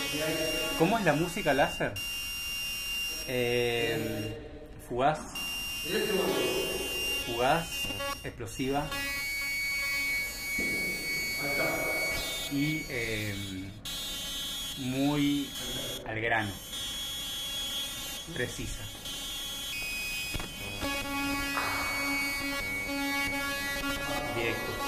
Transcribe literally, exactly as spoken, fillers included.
¿Cómo es la música láser? Eh, fugaz, fugaz, explosiva y eh, muy al grano, precisa. Directo.